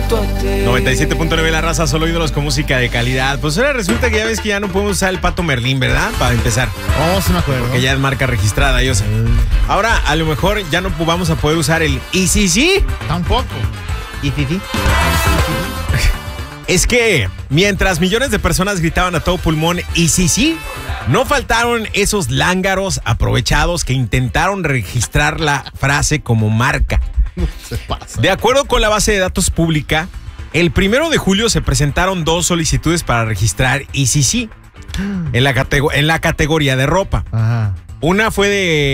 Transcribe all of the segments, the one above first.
97.9 La Raza, solo ídolos con música de calidad. Pues ahora resulta que ya ves que ya no podemos usar el Pato Merlín, ¿verdad? Para empezar. Oh, sí me acuerdo. Porque ya es marca registrada, yo sé. Ahora, a lo mejor ya no vamos a poder usar el ¿y sí, sí? Tampoco. ¿Y sí, sí? Es que mientras millones de personas gritaban a todo pulmón ¿y sí, sí? No faltaron esos lángaros aprovechados que intentaron registrar la frase como marca. Se pasa. De acuerdo con la base de datos pública, el 1 de julio se presentaron 2 solicitudes para registrar ICC en la categoría de ropa. Ajá. Una fue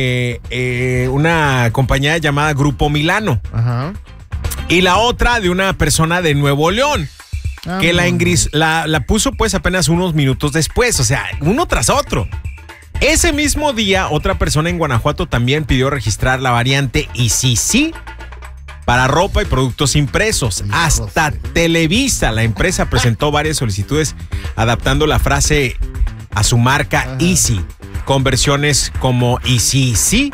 de una compañía llamada Grupo Milano. Ajá. Y la otra de una persona de Nuevo León, que la puso pues apenas unos minutos después, o sea, uno tras otro. Ese mismo día, otra persona en Guanajuato también pidió registrar la variante ICC para ropa y productos impresos. Hasta Televisa, la empresa, presentó varias solicitudes adaptando la frase a su marca Easy, con versiones como Easy,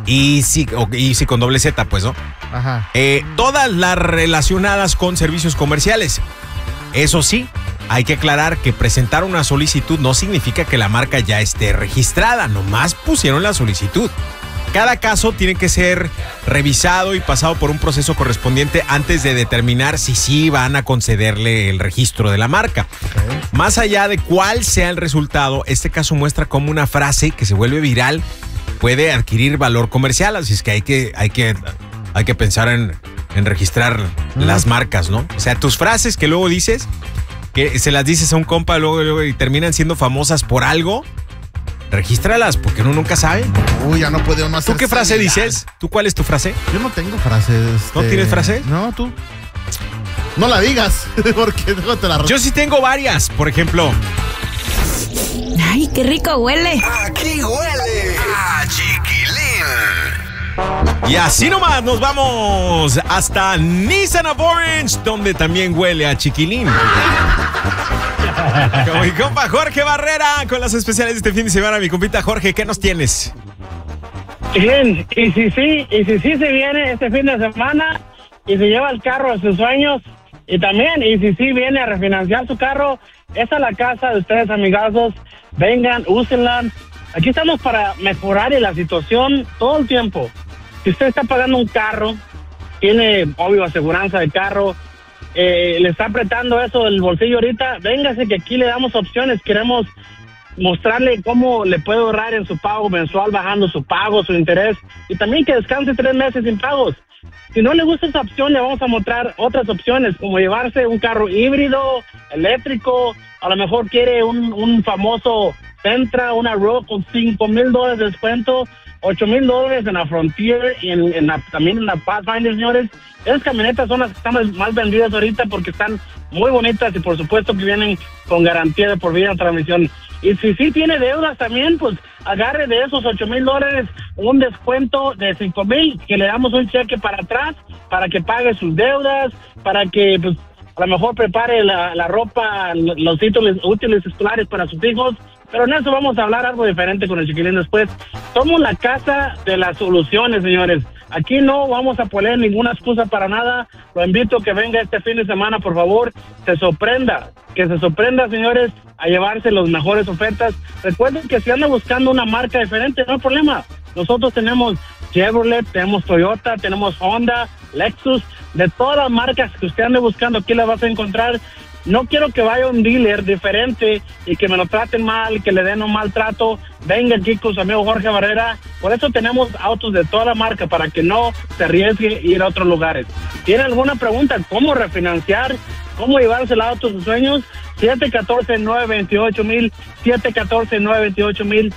o Easy con doble Z, pues, ¿no? Ajá. Todas las relacionadas con servicios comerciales. Eso sí, hay que aclarar que presentar una solicitud no significa que la marca ya esté registrada, nomás pusieron la solicitud. Cada caso tiene que ser revisado y pasado por un proceso correspondiente antes de determinar si sí van a concederle el registro de la marca. Okay. Más allá de cuál sea el resultado, este caso muestra cómo una frase que se vuelve viral puede adquirir valor comercial, así es que hay que pensar en registrar las marcas, ¿no? O sea, tus frases que luego dices, que se las dices a un compa luego y terminan siendo famosas por algo, regístralas, porque uno nunca sabe. Uy, ya no puede uno hacer. ¿Tú qué frase dices? ¿Tú cuál es tu frase? Yo no tengo frases. ¿No tienes frase? No, tú. No la digas, porque déjate la. Yo sí tengo varias, por ejemplo. ¡Ay, qué rico huele! Aquí huele a chiquilín. Y así nomás nos vamos hasta Nissan of Orange, donde también huele a chiquilín. Con mi compa Jorge Barrera, con las especiales de este fin de semana. Mi compita Jorge, ¿qué nos tienes? Bien, y si sí se viene este fin de semana y se lleva el carro a sus sueños, y también, y si sí viene a refinanciar su carro, esta es la casa de ustedes, amigazos. Vengan, úsenla. Aquí estamos para mejorar la situación todo el tiempo. Si usted está pagando un carro, tiene, obvio, aseguranza de carro, le está apretando eso el bolsillo ahorita, véngase que aquí le damos opciones. Queremos mostrarle cómo le puede ahorrar en su pago mensual, bajando su pago, su interés, y también que descanse 3 meses sin pagos. Si no le gusta esa opción, le vamos a mostrar otras opciones, como llevarse un carro híbrido, eléctrico. A lo mejor quiere un famoso Sentra, una Rogue con $5,000 de descuento, $8,000 en la Frontier y también en la Pathfinder, señores. Esas camionetas son las que están más vendidas ahorita porque están muy bonitas y por supuesto que vienen con garantía de por vida en transmisión. Y si sí tiene deudas también, pues agarre de esos $8,000 un descuento de $5,000, que le damos un cheque para atrás para que pague sus deudas, para que pues a lo mejor prepare la ropa, los útiles escolares para sus hijos. Pero en eso vamos a hablar algo diferente con el chiquilín después. Somos la casa de las soluciones, señores. Aquí no vamos a poner ninguna excusa para nada. Lo invito a que venga este fin de semana, por favor. Que se sorprenda, señores, a llevarse las mejores ofertas. Recuerden que si anda buscando una marca diferente, no hay problema. Nosotros tenemos Chevrolet, tenemos Toyota, tenemos Honda, Lexus. De todas las marcas que usted ande buscando, aquí las vas a encontrar. No quiero que vaya un dealer diferente y que me lo traten mal, que le den un maltrato. Venga aquí con su amigo Jorge Barrera. Por eso tenemos autos de toda la marca, para que no se arriesgue ir a otros lugares. ¿Tiene alguna pregunta? ¿Cómo refinanciar? ¿Cómo llevarse el auto a sus sueños? 714-928-1000, 714-928-1000.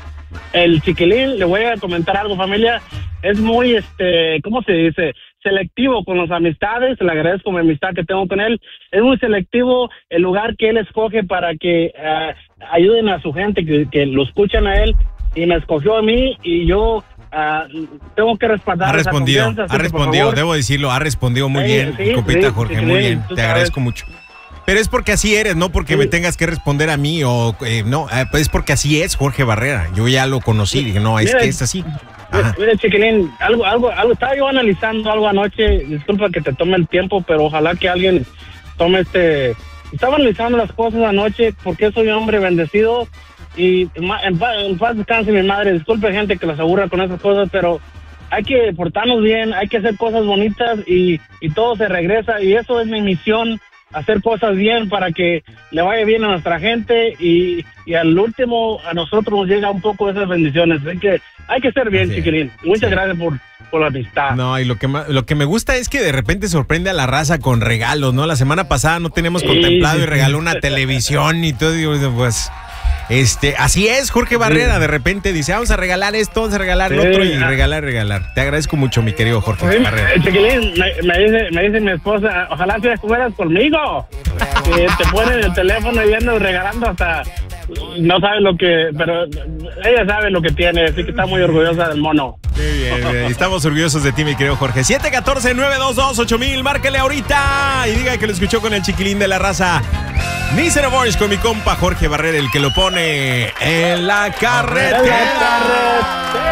El chiquilín, le voy a comentar algo, familia. Es muy, ¿cómo se dice? Selectivo con las amistades. Le agradezco mi amistad que tengo con él. Es muy selectivo el lugar que él escoge para que ayuden a su gente, que lo escuchan a él, y me escogió a mí, y yo tengo que respaldar esa confianza. Ha respondido, debo decirlo, ha respondido muy bien, mi compita Jorge, muy bien, te agradezco mucho. Pero es porque así eres, no porque me tengas que responder a mí, o no, pues es porque así es Jorge Barrera. Yo ya lo conocí, dije, no, es que es así. Mira, Chiquilín, algo, estaba yo analizando algo anoche, disculpa que te tome el tiempo, pero ojalá que alguien tome estaba analizando las cosas anoche, porque soy un hombre bendecido, y en paz descanse mi madre, disculpe gente que las aburra con esas cosas, pero hay que portarnos bien, hay que hacer cosas bonitas, y todo se regresa, y eso es mi misión, hacer cosas bien para que le vaya bien a nuestra gente, y al último a nosotros nos llega un poco de esas bendiciones. Así que hay que ser bien, Chiquilín. Muchas gracias por la amistad. No, y lo que me gusta es que de repente sorprende a la raza con regalos, ¿no? La semana pasada no teníamos contemplado y regaló una televisión y todo, digo, pues... así es, Jorge Barrera, de repente dice, vamos a regalar esto, vamos a regalar lo otro, y regalar. Te agradezco mucho, mi querido Jorge Barrera. Chiquilín, me dice mi esposa, ojalá si fueras conmigo, que te ponen el teléfono y andas regalando hasta, no sabes lo que, pero ella sabe lo que tiene, así que está muy orgullosa del mono. Muy bien. Estamos orgullosos de ti, mi querido Jorge. 714-922-8000, márquele ahorita y diga que lo escuchó con el Chiquilín de la raza. Nissan Orange con mi compa Jorge Barrera, el que lo pone en la carretera.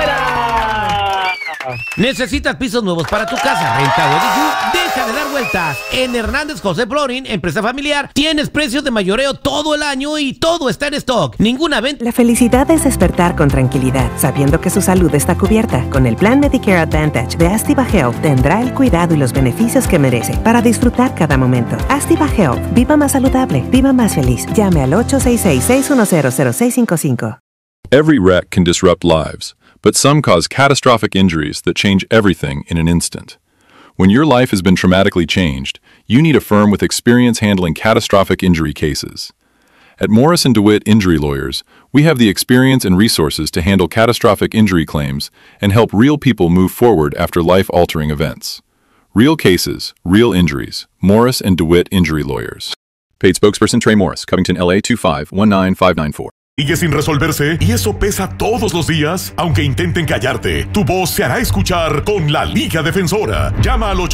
¿Necesitas pisos nuevos para tu casa, renta o edificio? Deja de dar vueltas. En Hernández José Flooring, empresa familiar, tienes precios de mayoreo todo el año y todo está en stock. Ninguna venta. La felicidad es despertar con tranquilidad, sabiendo que su salud está cubierta. Con el plan Medicare Advantage de Astiva Health, tendrá el cuidado y los beneficios que merece para disfrutar cada momento. Astiva Health, viva más saludable, viva más feliz. Llame al 866-610-0655. Every wreck can disrupt lives, but some cause catastrophic injuries that change everything in an instant. When your life has been traumatically changed, you need a firm with experience handling catastrophic injury cases. At Morris & DeWitt Injury Lawyers, we have the experience and resources to handle catastrophic injury claims and help real people move forward after life-altering events. Real cases, real injuries. Morris & DeWitt Injury Lawyers. Paid spokesperson Trey Morris, Covington, LA 2519594. Sigue sin resolverse y eso pesa todos los días. Aunque intenten callarte, tu voz se hará escuchar con la Liga Defensora. Llama al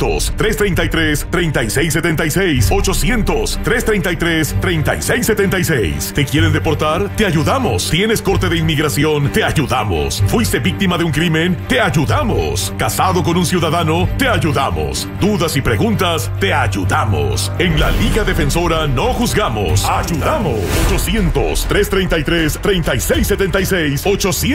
800-333-3676. 800-333-3676. ¿Te quieren deportar? Te ayudamos. ¿Tienes corte de inmigración? Te ayudamos. ¿Fuiste víctima de un crimen? Te ayudamos. ¿Casado con un ciudadano? Te ayudamos. ¿Dudas y preguntas? Te ayudamos. En la Liga Defensora no juzgamos, ayudamos. 800-333-3676.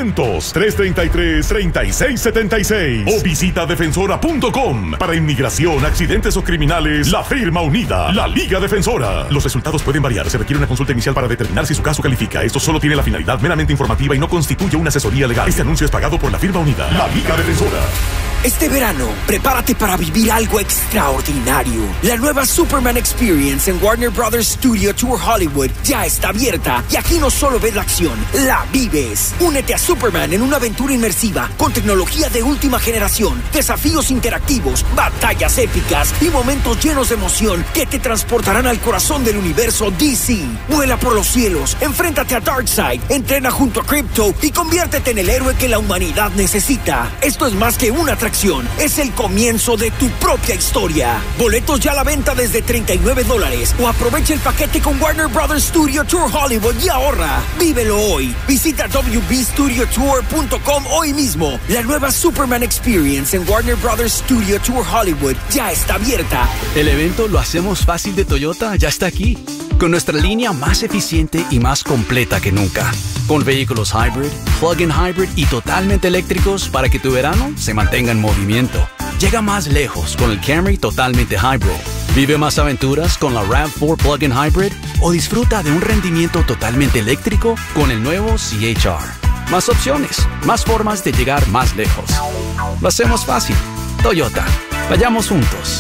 800-333-3676. O visita defensora.com. Para inmigración, accidentes o criminales, la firma unida, la Liga Defensora. Los resultados pueden variar. Se requiere una consulta inicial para determinar si su caso califica. Esto solo tiene la finalidad meramente informativa y no constituye una asesoría legal. Este anuncio es pagado por la firma unida, la Liga Defensora. Este verano, prepárate para vivir algo extraordinario. La nueva Superman Experience en Warner Brothers Studio Tour Hollywood ya está abierta y aquí no solo ves la acción, la vives. Únete a Superman en una aventura inmersiva con tecnología de última generación, desafíos interactivos, batallas épicas y momentos llenos de emoción que te transportarán al corazón del universo DC. Vuela por los cielos, enfréntate a Darkseid, entrena junto a Crypto y conviértete en el héroe que la humanidad necesita. Esto es más que una atracción, es el comienzo de tu propia historia. Boletos ya a la venta desde $39 o aprovecha el paquete con Warner Brothers Studio Tour Hollywood y ahorra. Vívelo hoy. Visita wbstudiotour.com hoy mismo. La nueva Superman Experience en Warner Brothers Studio Tour Hollywood ya está abierta. El evento Lo Hacemos Fácil de Toyota ya está aquí, con nuestra línea más eficiente y más completa que nunca. Con vehículos hybrid, plug-in hybrid y totalmente eléctricos para que tu verano se mantenga en movimiento. Llega más lejos con el Camry totalmente hybrid. Vive más aventuras con la RAV4 plug-in hybrid o disfruta de un rendimiento totalmente eléctrico con el nuevo CHR. Más opciones, más formas de llegar más lejos. Lo hacemos fácil. Toyota. Vayamos juntos.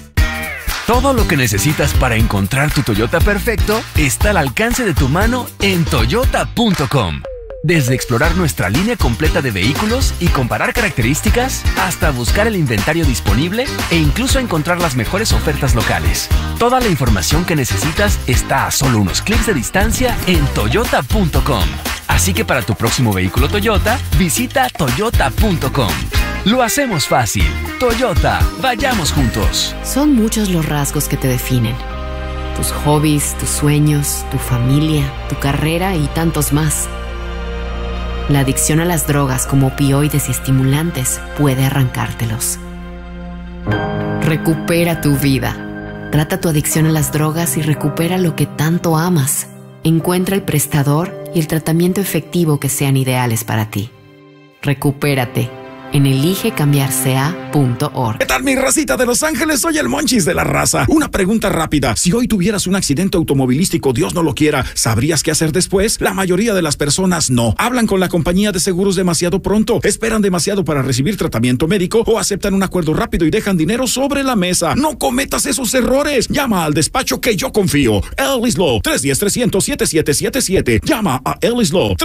Todo lo que necesitas para encontrar tu Toyota perfecto está al alcance de tu mano en Toyota.com. Desde explorar nuestra línea completa de vehículos y comparar características, hasta buscar el inventario disponible e incluso encontrar las mejores ofertas locales. Toda la información que necesitas está a solo unos clics de distancia en Toyota.com. Así que para tu próximo vehículo Toyota, visita Toyota.com. Lo hacemos fácil. Toyota, vayamos juntos. Son muchos los rasgos que te definen. Tus hobbies, tus sueños, tu familia, tu carrera y tantos más. La adicción a las drogas como opioides y estimulantes puede arrancártelos. Recupera tu vida. Trata tu adicción a las drogas y recupera lo que tanto amas. Encuentra el prestador y el tratamiento efectivo que sean ideales para ti. Recupérate en eligecambiarca.org. ¿Qué tal, mi racita de Los Ángeles? Soy el Monchis de la raza. Una pregunta rápida. Si hoy tuvieras un accidente automovilístico, Dios no lo quiera, ¿sabrías qué hacer después? La mayoría de las personas no. Hablan con la compañía de seguros demasiado pronto, esperan demasiado para recibir tratamiento médico o aceptan un acuerdo rápido y dejan dinero sobre la mesa. No cometas esos errores. Llama al despacho que yo confío. Ellis Law, 310-300-7777. Llama a Ellis Law,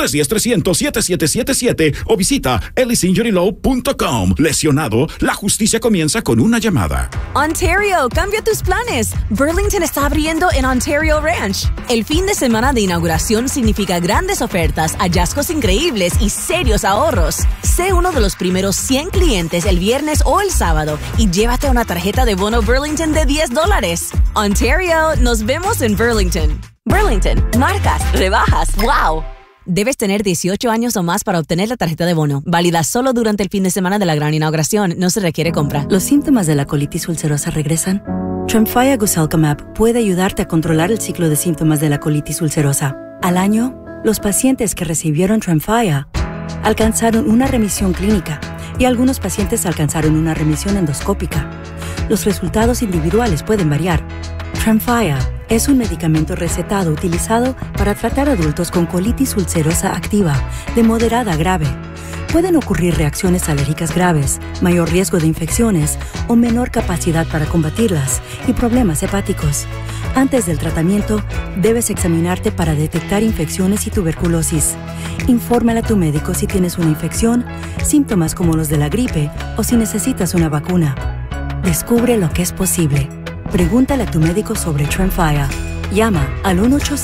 310-300-7777 o visita ellisinjurylaw.com. Lesionado, la justicia comienza con una llamada. Ontario, cambia tus planes. Burlington está abriendo en Ontario Ranch. El fin de semana de inauguración significa grandes ofertas, hallazgos increíbles y serios ahorros. Sé uno de los primeros 100 clientes el viernes o el sábado y llévate una tarjeta de bono Burlington de $10. Ontario, nos vemos en Burlington. Burlington, marcas, rebajas, wow. Debes tener 18 años o más para obtener la tarjeta de bono. Válida solo durante el fin de semana de la gran inauguración. No se requiere compra. ¿Los síntomas de la colitis ulcerosa regresan? Tremfya Guselkumab puede ayudarte a controlar el ciclo de síntomas de la colitis ulcerosa. Al año, los pacientes que recibieron Tremfya alcanzaron una remisión clínica y algunos pacientes alcanzaron una remisión endoscópica. Los resultados individuales pueden variar. Tremfya es un medicamento recetado utilizado para tratar adultos con colitis ulcerosa activa, de moderada a grave. Pueden ocurrir reacciones alérgicas graves, mayor riesgo de infecciones o menor capacidad para combatirlas y problemas hepáticos. Antes del tratamiento, debes examinarte para detectar infecciones y tuberculosis. Infórmale a tu médico si tienes una infección, síntomas como los de la gripe o si necesitas una vacuna. Descubre lo que es posible. Pregúntale a tu médico sobre Tremfya. Llama al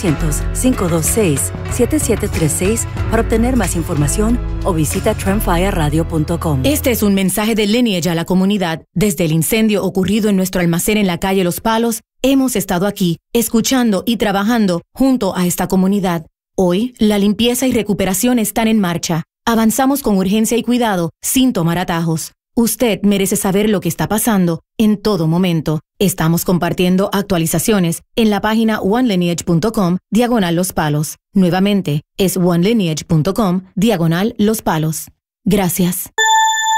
1-800-526-7736 para obtener más información o visita tremfyaradio.com. Este es un mensaje de Lineage a la comunidad. Desde el incendio ocurrido en nuestro almacén en la calle Los Palos, hemos estado aquí, escuchando y trabajando junto a esta comunidad. Hoy, la limpieza y recuperación están en marcha. Avanzamos con urgencia y cuidado, sin tomar atajos. Usted merece saber lo que está pasando en todo momento. Estamos compartiendo actualizaciones en la página onelineage.com/Los Palos. Nuevamente, es onelineage.com/Los Palos. Gracias.